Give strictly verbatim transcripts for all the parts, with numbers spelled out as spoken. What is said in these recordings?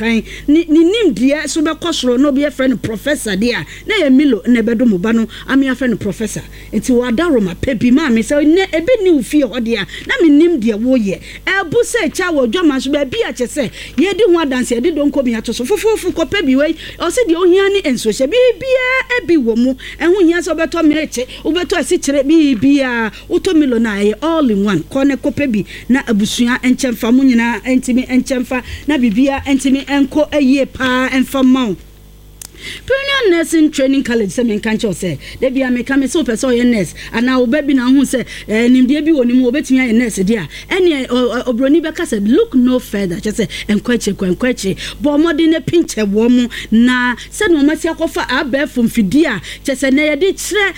kan ni nim dia so be kosoro no be friend professor dia na ye Milo na be do mo ba no am ya friend professor enti wada roma pebi ma me say ne ebe ni ufie ho dia na me nim dia wo ye ebu say cha wo dwama so be bia che say ye di ho adanse ye di don ko bi ato so fofofu ko pebi we o se di ohia ni enso hye bibia ebi wo mu ehun hia so beto mereche wo beto asi kire bibia uto Milo na ye all in one ko ne ko pebi na abusua enchemfa mu nyina entimi enchemfa na bibia entimi enko eye pa enfa maw Premier Nursing Training College se men kan cho se de bia me ka me so person ye nurse ana wo ba bi na hu se nimde bi woni mu obetimi ye nurse dia ene obroni be ka se look no further che se enkwache kwankwache bo modi ne pinche wo mu na se no masi akofa abefo mfidia che se ne ye de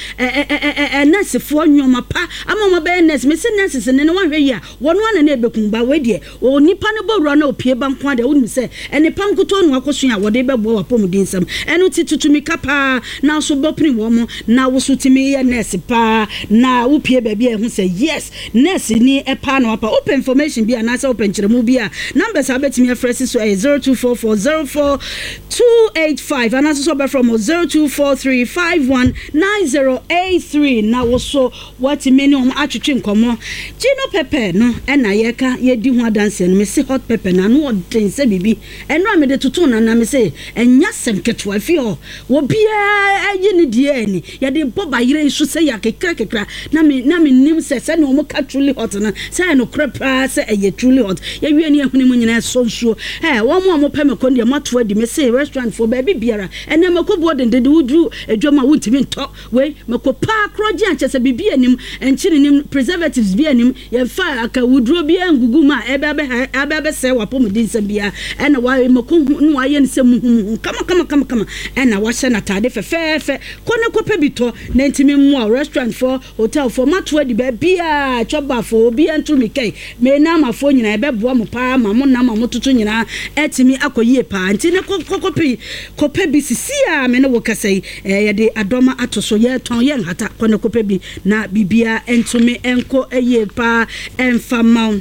kire nurse fo nwoma pa ama mo be nurse me se nurse se ne wan hwe ya wono ana na ebekun ba we de onipa ne bowura na opie ba nko de woni se ene pankuto no akoso ya wo de be bo wa pomudi nsam enu titutumi kapa na so bopni wo mo na wo so timi ye nurse pa na wo pie ba bia hu say yes nurse ni e pa na pa open information bia na say open kiremu bia numbers abetimi afresi so zero two four four zero four two eight five and also be from zero two four three five one nine zero eight three na wo so what many om atwetwe nkomo Gino Pepper no e na ye ka ye di ho adanse no me se hot pepper na no odin se bibi eno amede tutu na na me se enya sem ketwa fio wo bia ayi ni die ni ya de boba yire isu se ya kekra kekra na me na me nim se se no mo ka truly hot na se no krepa se eye truly hot ya wie ni ehuni mu nyina so so eh wo mo mo pe me ko de mato adi me se restaurant for baby biara ene me ko boden de wudu edwoma wuntimi nto we me ko pa kroje anche se bibi anim enchiri nim preservatives bi anim ye fa aka wuduro bi angugu ma ebe ebe ebe se wapo mudin se bia ene wa me ko nu wa ye nse mu kama kama kama kama ena wa hye na tade fefefe kone kope bito na ntimi mu restaurant for hotel for mato adi ba bia choba for obi antumi kai me na mafo nyina ebe boa mo pa ma mo na ma mo tutu nyina etimi akoyie pa nti ne kokopi kope bi sisia me ne wo kasai ye de adoma atoso ye ton ye nhata kone kope bi na bibia entumi enko eye pa enfama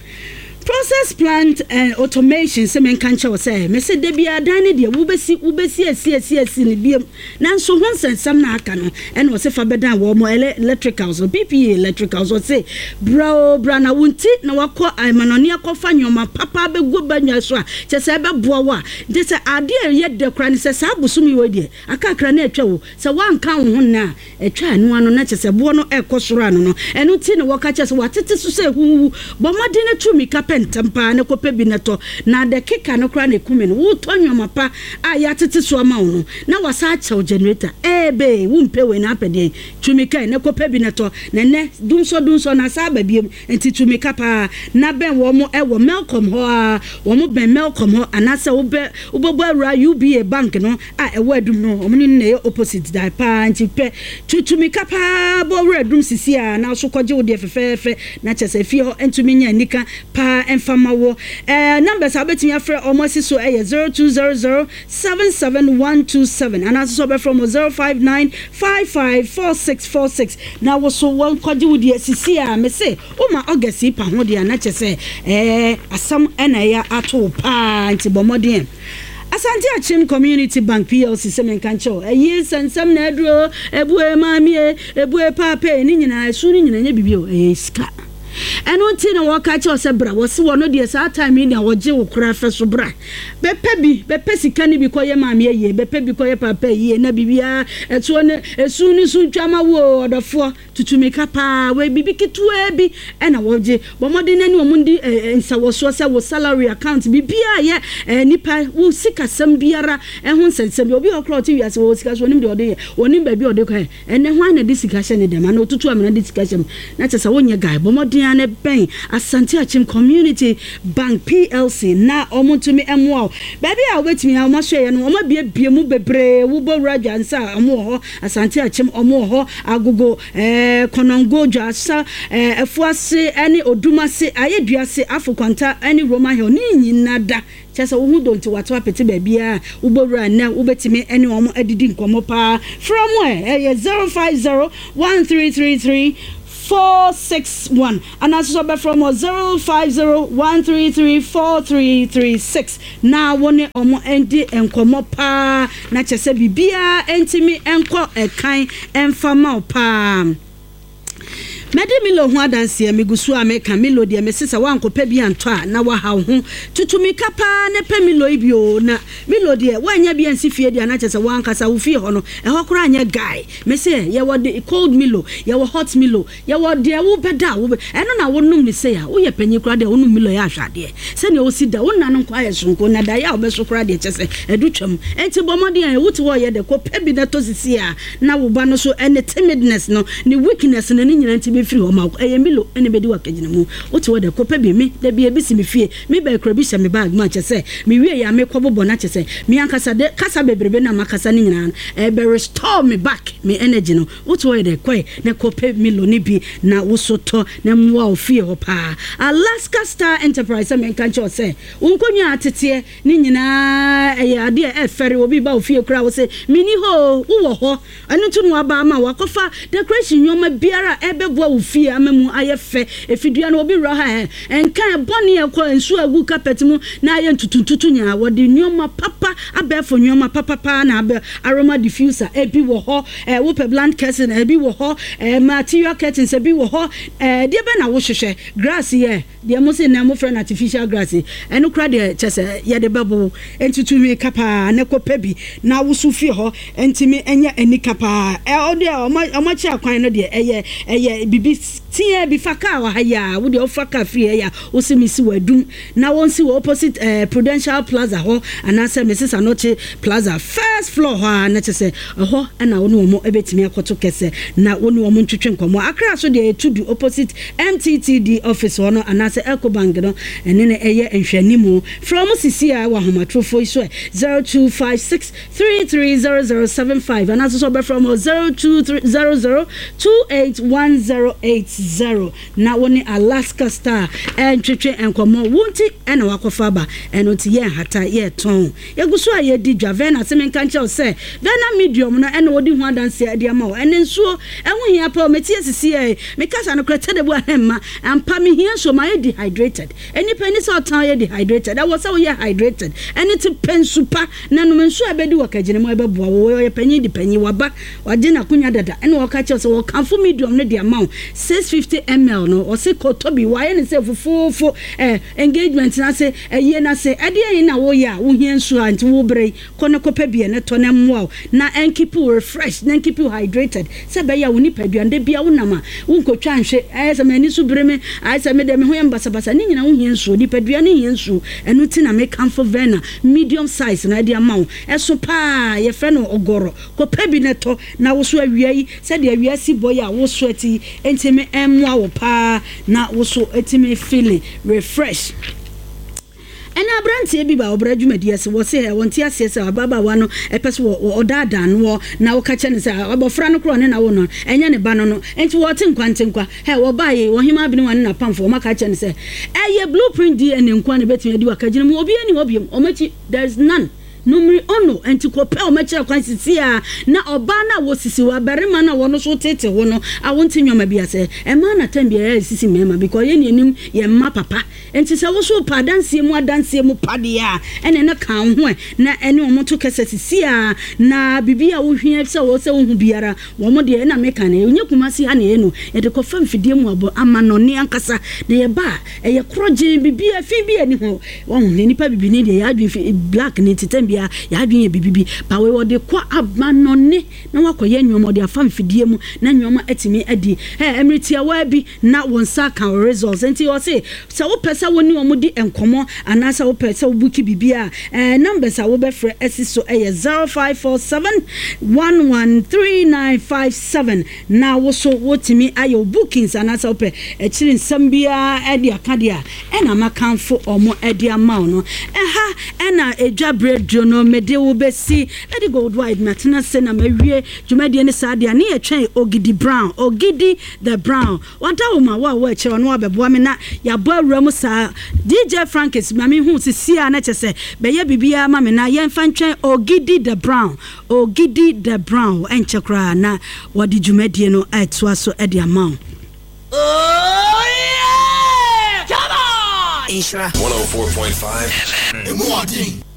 process plant and automation se men kan che say me se de bia dan ne de wo besi wo besi asi asi asi ne biem na so hon sensam na aka no ene wo se fa bedan wo mo electricals o B P A electricals o se bro bra na wunti na wakọ aimanoni akọfa nyoma papa begu banwa so a che se be boa wa de se ade ye de kra ne se sa busumi we de aka kra na etwa wo se wanka wo ho na etwa anu anu na che se bo no ekosoro anu no enu ti ne wo ka che se watete so se hu bo made ne tumi ka ntampa ne kope bi neto na de kika no kra ne kume no wo tonwoma pa a ya tete so ama wo no na wasa achew generator ebe wo mpe we na apede tumika ne kope bi neto na ne dunso dunso na sa ba biem enti tumika pa na ben wo mo e wo Melcom ho a wo mo ben Melcom ho anasa wo be wo bobo awura U B A bank no a e wo adum no wo ni ne opposite da pa enti pe tumika pa bo awura adum sisi a na so koje wo de fefefe na chese fie ho entumi nya nika pa enfama wo eh numbers abetimi afre almost so eh zero two zero zero seven seven one two seven and also be from zero five nine five five four six four six na wo so won kwaje wo de sisi a me se o ma August pa ho de na chese eh asam ena ya ato pa nti bomodin Asante Achim Community Bank P L C semen kancho eh sansam na adro ebu e mami ebu e papa ni nyina su ni nyina nya bibio eh ska eno nti na waka che osebra wo se wono de sa time ni awoje wo kura fe so bra bepe bi bepe sika ni bi koye maame ye bepe bi koye papa ye na bibia eto ne esu ni su twama wo odofo tutumika pa we bibi kitwa bi ena woje bomode nani wo mundi nsa wo so se wo salary account bibia ye nipa wo sika sam biara ehun sensem obi okro ti wiase wo sika so nim de ode onim ba bi ode kwa ene ho na de sika hye ne de ma na otutu amena de sika hye na tesa wonye guy bomode ane ben Asante Achim Community Bank P L C na omuntumi emwo baby a wetimi a omaso ye no omabie bie mu bebre wo bo raja nsa omo ho Asante Achim omo ho agogo eh konongo jasa eh efuase ene odumase ayeduase afokwanta ene Roma hill ni nyinada chese wo hu donti wato apete babia wo bowura na wo betimi ene omo adidi nkomo pa from where eh zero five zero one three three three four six one and also be from zero five zero one three three four three three six na wone omo endi enkomo pa na chese bibia entimi enko ekan enfama pa Mede Milo ho adanse amigusu ameka Milo de mesesa wankopa bi anto a na wa hawo ho tutumi kapa ne pa Milo ibio na Milo de wanya bi ansi fie de na chese wankasa wo fie ho no e ho kora anya guy me say ye wo de cold Milo ye wo hot Milo ye wo de wo beda wo eno na wo num ni say a wo ye panyi kora de wo num Milo ya hwade se ne o si da wo nanu kwa ye sonko na da ya wo be so kora de chese edu twam enti bomode an wo ti wo ye de ko pa bi na to sisi a na wo ba no so ene timidness no ni weakness no ni nyina nti free homa eh Milo ene bedi wakagina mu wote wo de kopa bi me da bi ebisi me fie me ba kra bi hye me bag ma chese me wie ya me kobobo na chese me ankasa de kasa bebrebe na makasa ni nyina eh be restore me back me energy no wote wo de kwai ne kopa Milo ni bi na wosoto na mwa ofie ho pa Alaska Star Enterprise me kan cho se unkonya atete ni nyina eh ade e fere obi ba ofie kra wo se mini ho wo ho anu tu no aba ma wakofa decoration nyoma biara ebe ufie amemu ayefe efidua na obi ra ha enkan boni ekọ ensu agu carpet mu na aye ntutuntutu nya wodi nyoma papa abefo nyoma papa pa na abe aroma diffuser ebi wo ho eh wo pe bland curtain ebi wo ho eh material curtains ebi wo ho eh de be na wo hwehwe grass ye de mo se na mo friend artificial grass enu kra de chese ye de bebo entutu mi kapa na kopa bi na wo su fie ho entimi enya eni kapa eh ode o ma chi akwan no de eye eye bibi tie bi faka wa haya wo de ofaka free ya wo se misi wadum na won si opposite eh, Prudential Plaza ho anase Missus Anoche Plaza first floor ho na chese ho na wo no mo ebetimi akoto kese na wo no mo ntwetwe nkomo akra so de to the opposite M T T D office ho no anase Ecobank no ene ne eye enhwanimu from sisi a wa homatrofo so zero two five six three three zero zero seven five anase so be from zero two zero zero two eight one zero eight zero na woni Alaska Star entwetwe enkomo wunti ena wakofa ba enoti ye hata ye ton yeguso a ye di dwavena semenka nche o se vena medium no ena wodi hu adanse ade ama o ene nsuo ehu hia pa o metie sisi e mekasa no krete de bu ahemma ampa me hia so my dehydrated eni pani so tan ye dehydrated that was how ye hydrated eni ti pensupa na no mensu abedi wakagine mo ebeboa wo ye panyi di panyi waba wade na kunya dada ena waka che so kanfo medium no de ama six fifty milliliters no o se kotobi wa ye ne se fufufo eh engagement na se eye na se ade yin na wo ya wo hia nsu anti wo brei kono kopa bia ne to na mwa na en keep you refreshed na keep you hydrated se be ya wo ni paduande bia wo nama wo nkotwa nhwe eh se mani su breme ai se me de me ho yem basa basa ni nyina wo hia nsu ni paduane hia nsu enu ti na me comfort vena medium size na de ama wo eso pa ye fre no ogoro kopa bi ne to na wo so awia yi se de awia si boy a wo so ati entime emwa wo pa na wo so etime feeling refresh ena abrantie bi ba obra dwumadi ase wo se wonti ase se ababa wa no epese wo odada no na wo ka che ne se abofra no kro ne na wo no enya ne ba no no enti wo te nkwante nkwa he wo ba ye wo hima bi ne wan na pamfo ma ka che ne se eye blueprint D N A nkwa ne betime di wa ka gine mu obi ani obi o machi there is none numri ono enti kope o machira kwansisi a na oba na wo sisi wa berima na wo no so tete wo no a wonti nwoma bia se e ma na tambia ya sisi mema because ye nenim ye ma papa enti se wo so pa dansie mu adansie mu pade a ene na kan ho na ene o moto kese sisi a na bibia wo hwia se wo se wo hu biara wo mo de na meka na enye kumasi ha na eno ye de kofa mfidie mu abo amanoni ankasa de ye ba e ye kroje bibia fi bia ni ho wo hu ni pa bibi ni de ya adwi black ni titambi ya adwin bibibi pa we wode kwa abanone na wakoye nyomo de afa mfidie mu na nyoma atimi adi eh emritia wa bi na wonsa kan results enti o se se wo pesa woni omo di enkomo anasa wo pesa wo buki bibia eh numbers a wo be frɛ asiso eh zero five four seven one one three nine five seven na wo so wotimi ayo bookings anasa wo pe ekiri nsambia edi akade a ena makanfo omo edi amaw no eh ha ena edwabre no mede wo besi let it go wide matena se na mawie dwumade ne saade ne ye twen Ogidi Brown Ogidi the Brown wanta wo ma wa wa eche no abeboa me na ya bo awura sa D J Frankis mami hu sisi a na chese be ye bibia ma me na ye mfa ntwen Ogidi the Brown Ogidi the Brown enche kra na wadi dwumade no atua so e de amount Oh yeah! Come on! Ishra one oh four point five. F M.